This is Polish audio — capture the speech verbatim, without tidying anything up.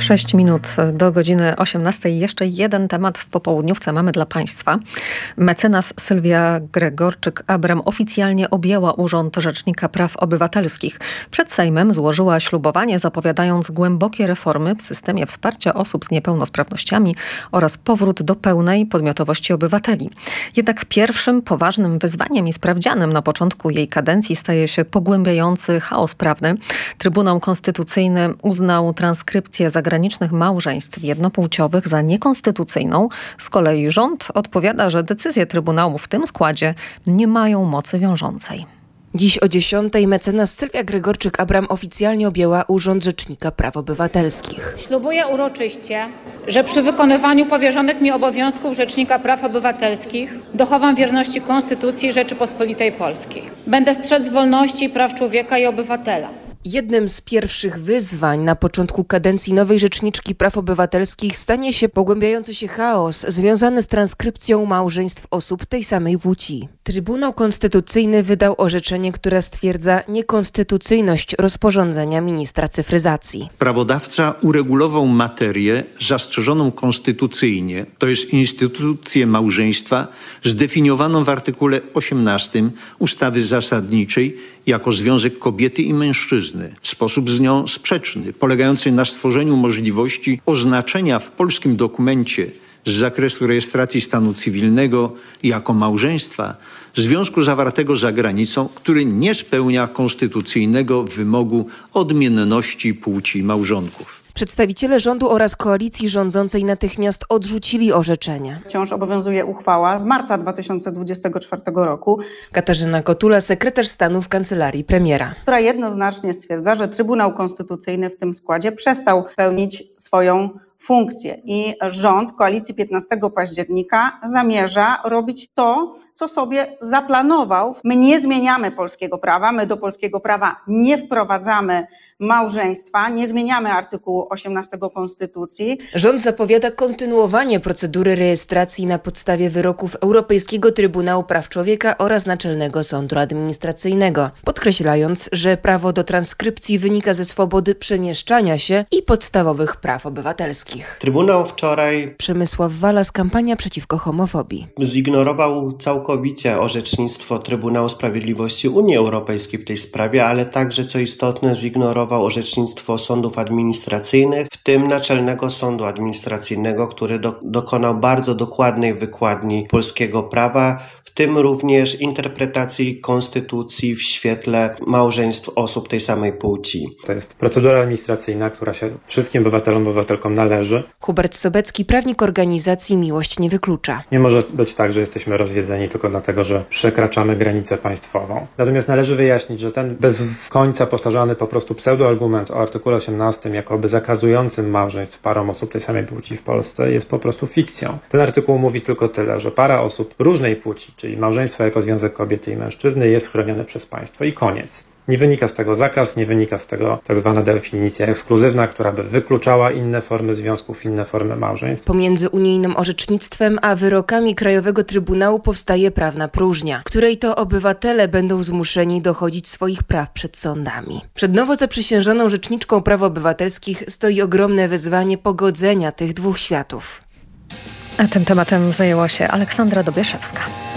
Sześć minut do godziny osiemnastej. Jeszcze jeden temat w popołudniówce mamy dla Państwa. Mecenas Sylwia Gregorczyk-Abram oficjalnie objęła Urząd Rzecznika Praw Obywatelskich. Przed Sejmem złożyła ślubowanie, zapowiadając głębokie reformy w systemie wsparcia osób z niepełnosprawnościami oraz powrót do pełnej podmiotowości obywateli. Jednak pierwszym poważnym wyzwaniem i sprawdzianem na początku jej kadencji staje się pogłębiający chaos prawny. Trybunał Konstytucyjny uznał transkrypcję zagranicznych małżeństw jednopłciowych za niekonstytucyjną. Z kolei rząd odpowiada, że decyzje Trybunału w tym składzie nie mają mocy wiążącej. Dziś o dziesiątej mecenas Sylwia Gregorczyk-Abram oficjalnie objęła Urząd Rzecznika Praw Obywatelskich. Ślubuję uroczyście, że przy wykonywaniu powierzonych mi obowiązków Rzecznika Praw Obywatelskich dochowam wierności Konstytucji Rzeczypospolitej Polskiej. Będę strzec wolności i praw człowieka i obywatela. Jednym z pierwszych wyzwań na początku kadencji nowej Rzeczniczki Praw Obywatelskich stanie się pogłębiający się chaos związany z transkrypcją małżeństw osób tej samej płci. Trybunał Konstytucyjny wydał orzeczenie, które stwierdza niekonstytucyjność rozporządzenia ministra cyfryzacji. Prawodawca uregulował materię zastrzeżoną konstytucyjnie, to jest instytucję małżeństwa zdefiniowaną w artykule osiemnastym ustawy zasadniczej jako związek kobiety i mężczyzny w sposób z nią sprzeczny, polegający na stworzeniu możliwości oznaczenia w polskim dokumencie z zakresu rejestracji stanu cywilnego jako małżeństwa związku zawartego za granicą, który nie spełnia konstytucyjnego wymogu odmienności płci małżonków. Przedstawiciele rządu oraz koalicji rządzącej natychmiast odrzucili orzeczenie. Wciąż obowiązuje uchwała z marca dwa tysiące dwudziestego czwartego roku. Katarzyna Kotula, sekretarz stanu w Kancelarii Premiera. Która jednoznacznie stwierdza, że Trybunał Konstytucyjny w tym składzie przestał pełnić swoją funkcję i rząd koalicji piętnastego października zamierza robić to, co sobie zaplanował. My nie zmieniamy polskiego prawa, my do polskiego prawa nie wprowadzamy małżeństwa, nie zmieniamy artykułu osiemnastego Konstytucji. Rząd zapowiada kontynuowanie procedury rejestracji na podstawie wyroków Europejskiego Trybunału Praw Człowieka oraz Naczelnego Sądu Administracyjnego, podkreślając, że prawo do transkrypcji wynika ze swobody przemieszczania się i podstawowych praw obywatelskich. Trybunał wczoraj Przemysław Walas, kampania przeciwko homofobii. zignorował całkowicie orzecznictwo Trybunału Sprawiedliwości Unii Europejskiej w tej sprawie, ale także, co istotne, zignorował orzecznictwo sądów administracyjnych, w tym Naczelnego Sądu Administracyjnego, który do, dokonał bardzo dokładnej wykładni polskiego prawa, w tym również interpretacji konstytucji w świetle małżeństw osób tej samej płci. To jest procedura administracyjna, która się wszystkim obywatelom, obywatelkom należy. Hubert Sobecki, prawnik organizacji Miłość nie wyklucza. Nie może być tak, że jesteśmy rozwiedzeni tylko dlatego, że przekraczamy granicę państwową. Natomiast należy wyjaśnić, że ten bez końca powtarzany po prostu pseudoargument o artykule osiemnastym jakoby zakazującym małżeństw parom osób tej samej płci w Polsce jest po prostu fikcją. Ten artykuł mówi tylko tyle, że para osób różnej płci, czyli małżeństwo jako związek kobiety i mężczyzny, jest chronione przez państwo i koniec. Nie wynika z tego zakaz, nie wynika z tego tak zwana definicja ekskluzywna, która by wykluczała inne formy związków, inne formy małżeństw. Pomiędzy unijnym orzecznictwem a wyrokami Krajowego Trybunału powstaje prawna próżnia, której to obywatele będą zmuszeni dochodzić swoich praw przed sądami. Przed nowo zaprzysiężoną Rzeczniczką Praw Obywatelskich stoi ogromne wyzwanie pogodzenia tych dwóch światów. A tym tematem zajęła się Aleksandra Dobieszewska.